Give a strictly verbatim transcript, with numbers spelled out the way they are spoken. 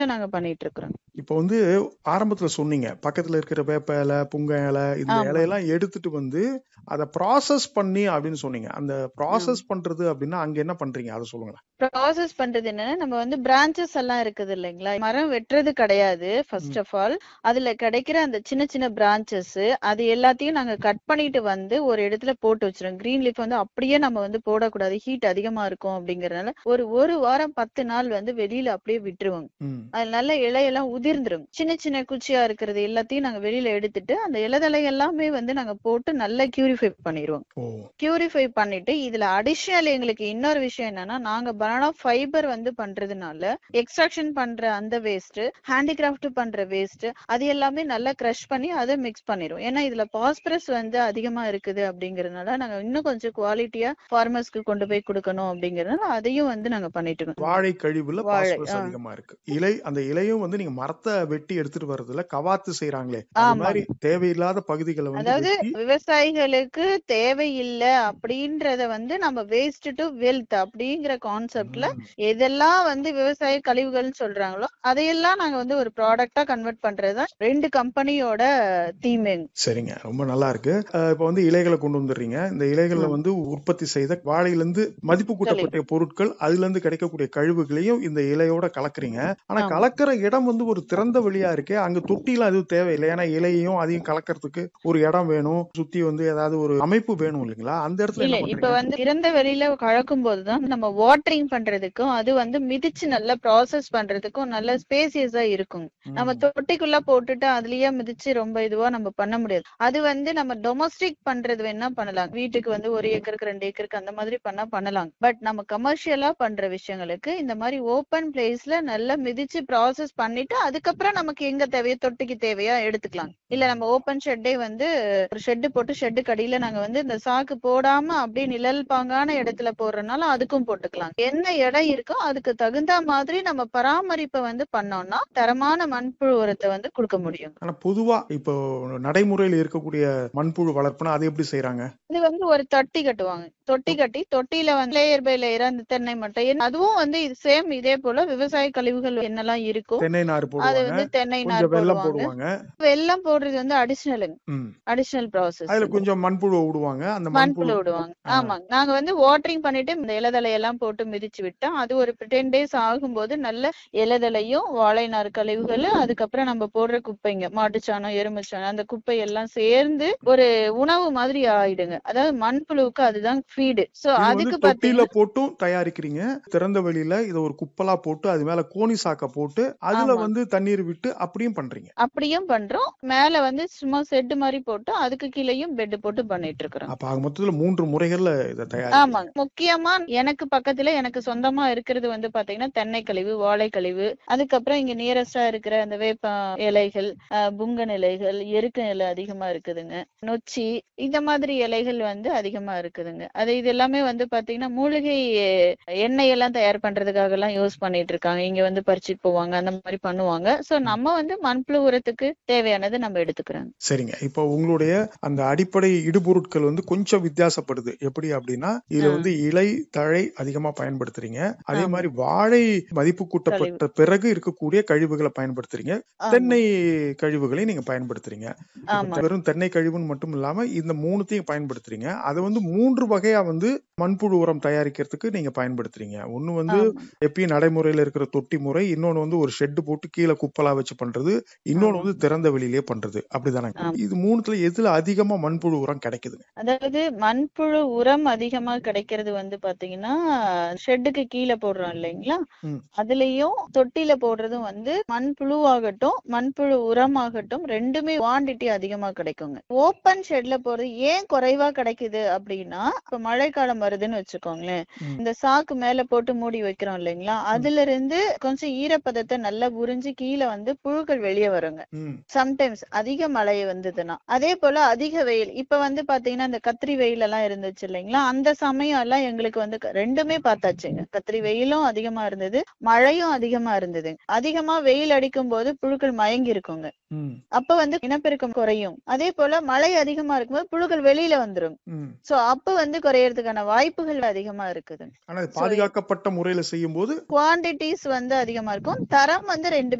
நாங்க பண்ணிட்டு இருக்கிறோம். இப்ப வந்து ஆரம்பத்துல சொன்னீங்க பக்கத்துல இருக்கிற வேப்ப இலை, புங்க இலை, இந்த ஆமா. இலையெல்லாம் எடுத்துட்டு வந்து அதை ப்ராசஸ் பண்ணி அப்படின்னு சொன்னீங்க. அந்த ஆமா. ப்ராசஸ் பண்றது அப்படின்னா அங்க என்ன பண்றீங்க அதை சொல்லுங்களேன். ப்ராசஸ் பண்றது என்னன்னா, நம்ம வந்து பிரான்ச்சஸ் எல்லாம் இருக்குது இல்லைங்களா? மரம் வெட்டுறது கிடையாது ஃபர்ஸ்ட் ம். Of all. அதுல கிடைக்கிற அந்த சின்ன சின்ன பிரான்ச்சஸ் அது எல்லாத்தையும் நாங்க கட் பண்ணிட்டு வந்து ஒரு இடத்துல போட்டு வச்சிருவோம். கிரீன் லீஃப் வந்து அப்படியே நம்ம வந்து போடக்கூடாது. ஹீட் அதிகமா இருக்கும் அப்படிங்கறதுனால ஒரு ஒரு வாரம் பத்து நாள் வந்து வெளியில அப்படியே விட்டுருவோம். ம். அது நல்ல இலையெல்லாம் உதிர்ந்துரும். சின்ன சின்ன குச்சியா இருக்கிறது எல்லாத்தையும் நாங்க வெளியில எடுத்துட்டு அந்த இலைதலை எல்லாமே வந்து நாங்க போட்டு நல்லா கியூரிஃபை பண்ணிடுவோம். ஓ. கியூரிஃபை பண்ணிட்டு இதுல அடிஷனல் எங்களுக்கு இன்னொரு விஷயம் என்னன்னா, நாங்க பனானா ஃபைபர் வந்து பண்றதுனால எக்ஸ்ட்ராக்ஷன் பண்ற அந்த வேஸ்ட், ஹேண்டிகிராஃப்ட் பண்ற வேஸ்ட் அது எல்லாமே நல்லா கிரஷ் பண்ணி அதை மிக்ஸ் பண்ணிடுவோம். ஏன்னா இதுல பாஸ்பரஸ் வந்து அதிகமா இருக்குது அப்படிங்கறதுனால நாங்க இன்னும் கொஞ்சம் குவாலிட்டியா ஃபார்மர்ஸ்க்கு கொண்டு போய் கொடுக்கணும் அப்படிங்கறதுனால அதையும் வந்து நாங்க பண்ணிட்டு இருக்கோம். வாழை கழிவுல வாழை பாஸ்பரஸ் ஆ. அதிகமா இருக்கு. இலை அந்த இலையும் வந்து நீங்க மரத்தை வெட்டி எடுத்துட்டு வர்றதுல கவாத்து செய்யறாங்களே அது ஆமாங்க. மாதிரி தேவையில்லாத பகுதிகளை வந்து அதாவது வெட்டி விவசாயிகளுக்கு தேவையில்லை அப்படின்றத வந்து நம்ம வேஸ்ட் டு வெல்த் அப்படிங்கிற கான்செப்ட்ல ம். எதெல்லாம் வந்து விவசாய கழிவுகள்னு சொல்றாங்களோ அதையெல்லாம் நாங்க வந்து ஒரு ப்ராடக்டா கன்வெர்ட் பண்றதுதான் ரெண்டு கம்பெனியோட தீமேங்க. சரிங்க, ரொம்ப நல்லா இருக்கு. அஹ் இப்ப வந்து இலைகளை கொண்டு வந்துடுறீங்க. இந்த இலைகள்ல ஆமா. வந்து உற்பத்தி செய்த வாழையிலிருந்து மதிப்பு கூட்டப்பட்ட பொருட்கள், அதுல இருந்து கிடைக்கக்கூடிய கழிவுகளையும் இந்த இலையோட கலக்குறீங்க. ஆனா ஆமா. கலக்கிற இடம் வந்து ஒரு திறந்த வெளியா இருக்கே, அங்க தொட்டிலாம் எதுவும் தேவையில்லை. ஏன்னா இலையையும் அதையும் கலக்கிறதுக்கு ஒரு இடம் வேணும், சுத்தி வந்து ஏதாவது ஒரு அமைப்பு வேணும் இல்லைங்களா? அந்த இடத்துல இல்ல என்ன இப்ப பண்றீங்க? வந்து திறந்த வெளியில கலக்கும் போதுதான் நம்ம வாட்டரிங் பண்றதுக்கும் அது வந்து மிதிச்சு நல்லா ப்ராசஸ் பண்றதுக்கும் நல்ல ஸ்பேசியஸா இருக்கும். நம்ம ம். தொட்டிக்குள்ள போட்டுட்டு அதுலயே மிதிச்சு ரொம்ப இதுவா நம்ம பண்ண முடியாது. அது வந்து நம்ம டொமஸ்டிக் பண்றது வேணா பண்ணலாம். வீட்டுக்கு வந்து ஒரு ஏக்கருக்கு ரெண்டு ஏக்கருக்கு அந்த மாதிரி பண்ணா பண்ணலாம். பட் நம்ம கமர்ஷியலா பண்ற விஷயங்களுக்கு இந்த மாதிரி ஓப்பன் பிளேஸ்ல நல்லா மிதிச்சு ப்ராசஸ் பண்ணிட்டு அதுக்கப்புறம் நமக்கு எங்க தேவையோ தொட்டிக்கு தேவையா எடுத்துக்கலாம். இல்ல நம்ம ஓப்பன் ஷெட்டே வந்து ஒரு ஷெட் போட்டு ஷெட்டு கடியில நாங்க வந்து இந்த சாக்கு போடாம அப்படியே நிழல் பாங்கான இடத்துல போடுறதுனால அதுக்கும் போட்டுக்கலாம். என்ன இடம் இருக்கோ அதுக்கு தகுந்த மாதிரி நம்ம பராமரிப்பை வந்து பண்ணோம்னா தரமான மண்புழு உரத்தை வந்து கொடுக்க முடியும். ஆனா பொதுவா இப்போ நடைமுறையில் இருக்கக்கூடிய மண்புழு வளர்ப்புனா அது எப்படி செய்யறாங்க? இது வந்து ஒரு தொட்டி கட்டுவாங்க. தொட்டி கட்டி தொட்டியில வந்து லேயர் பை லேயரா அந்த தென்னை மட்டை அதுவும் வந்து இது சேம் இதே போல விவசாய கழிவுகள் என்னெல்லாம் இருக்கோ தென்னை நார் அது போடுவாங்க, வந்து தென்னை நார் கொஞ்சம் வெல்லம் போடுவாங்க. போடுவாங்க. வெல்லம் போடுறது வந்து அடிஷனலுங்க. ம். அடிஷனல் ப்ராசஸ் அதுல இது. கொஞ்சம் மண்புழு விடுவாங்க. அந்த மண்புழு மண்புழு விடுவாங்க. ஆ. ஆமாங்க. நாங்க வந்து வாட்டரிங் பண்ணிட்டு இந்த இலைதலை எல்லாம் போட்டு மிதிச்சு விட்டா அது ஒரு பத்து டேஸ் ஆகும்போது நல்ல இலைதலையும் வாழை நார் கழிவுகள் அதுக்கப்புறம் நம்ம போடுற குப்பைங்க மாட்டுச்சாணம், எருமைச்சாணம் அந்த குப்பை எல்லாம் சேர்ந்து ஒரு உணவு மாதிரி ஆயிடுங்க. அதாவது மண்புழுவுக்கு அதுதான் ஃபீடு. சோ இது வந்து அதுக்கு தொட்டியில பாத்தீங்கன்னா போட்டும் தயாரிக்கிறீங்க. திறந்த வெளியில இத ஒரு குப்பலா போட்டு அது மேல கோணி சாக்க போட்டு அதுல ஆமா. வந்து தண்ணீர் விட்டு அப்படியும் பண்றீங்க. அப்படியும் பண்றோம். மேல வந்து சும்மா செட் மாதிரி போட்டு அதுக்கு கீழேயும் பெட் போட்டு பண்ணிட்டு இருக்கிறோம். அப்ப ஆக மொத்தத்துல மூன்று முறைகள்ல இத தயாரிக்கிறீங்க. ஆமாங்க. முக்கியமா எனக்கு பக்கத்துல எனக்கு சொந்தமா இருக்கிறது வந்து பாத்தீங்கன்னா தென்னை கழிவு, வாழை கழிவு, அதுக்கப்புறம் இங்க நியரஸ்டா இருக்கிற அந்த வேப்ப இலைகள், அஹ் புங்கன் இலைகள், எருக்க இலை அதிகமா இருக்குதுங்க. நொச்சி இந்த மாதிரி இலைகள் வந்து அதிகமா இருக்குதுங்க. அது இது எல்லாமே வந்து பாத்தீங்கன்னா மூலிகை எண்ணெய் எல்லாம் தயார் பண்றதுக்காக எல்லாம் யூஸ் பண்ணிட்டு இருக்காங்க. இங்க வந்து பறிச்சுட்டு போவாங்க அந்த மாதிரி பண்ணுவாங்க. சோ நம்ம வந்து மண்புழு உரத்துக்கு தேவையானது நம்ம எடுத்துக்கிறோம். சரிங்க. இப்போ உங்களுடைய அந்த அடிப்படை இடுபொருட்கள் வந்து கொஞ்சம் வித்தியாசப்படுது. எப்படி அப்படின்னா இதுல வந்து இலை, தழை அதிகமா பயன்படுத்துறீங்க. அதே மாதிரி வாழை மதிப்பு கூட்டப்பட்ட பிறகு இருக்கக்கூடிய கழிவுகளை பயன்படுத்துறீங்க. தென்னை கழிவுகளை நீங்க பயன்படுத்துறீங்க. வெறும் தென்னை கழிவுன்னு மட்டும் இல்லாம இந்த மூணுத்தையும் பயன்படுத்துறீங்க. அதை வந்து மூன்று வகையா வந்து மண்புழு உரம் தயாரிக்கிறதுக்கு நீங்க பயன்படுத்துறீங்க. ஒண்ணு வந்து எப்பயும் நடைமுறையில இருக்கிற தொட்டி முறை, இன்னொன்னு வந்து ஒரு ஷெட் போட்டு கீழே குப்பலா வச்சு பண்றது, இன்னொன்னு வந்து திறந்த வெளியிலேயே பண்றது. அப்படிதானே? இது மூணுத்துல எதுல அதிகமா மண்புழு உரம் கிடைக்குதுங்க? அதாவது மண்புழு உரம் அதிகமா கிடைக்கிறது வந்து பாத்தீங்கன்னா ஷெட்டுக்கு கீழே போடுறோம் இல்லைங்களா? அதுலயும் தொட்டில போடுறதும் வந்து மண்புழு ஆகட்டும் மண்புழு உரம் ஆகட்டும் ரெண்டுமே குவாண்டிட்டி அதிகமா கிடைக்குங்க. ஓப்பன் ஷெட்ல போறது ஏன் குறைவா கிடைக்குது அப்படின்னா இப்ப மழைக்காலம் வருதுன்னு வச்சுக்கோங்களேன். இந்த சாக்கு மேல போட்டு மூடி வைக்கிறோம் இல்லைங்களா? அதுல இருந்து கொஞ்சம் ஈரப்பதத்தை நல்லா உறிஞ்சு கீழே வந்து புழுக்கள் வெளியே வருங்க. சம்டைம்ஸ் அதிக மழை வந்ததுன்னா. அதே போல அதிக வெயில் இப்ப வந்து பாத்தீங்கன்னா இந்த கத்திரி வெயில் எல்லாம் இருந்துச்சு இல்லைங்களா? அந்த சமயம் எல்லாம் எங்களுக்கு வந்து ரெண்டுமே பார்த்தாச்சுங்க. கத்திரி வெயிலும் அதிகமா இருந்தது, மழையும் அதிகமா இருந்தது. அதிகமா வெயில் அடிக்கும் போது புழுக்கள் மயங்கி இருக்குங்க. அப்ப வந்து இனப்பெருக்கம் குறையும். அதே போல மழை அதிகமா இருக்கும்போது புழுக்கள் வெளியில வந்துரும். சோ அப்ப வந்து குறையறதுக்கான வாய்ப்புகள் அதிகமா இருக்குது. ஆனா பாதுகாக்கப்பட்ட முறையில செய்யும் போது குவான்டிட்டிஸ் வந்து அதிகமா இருக்கும், தரம் வந்து ரெண்டு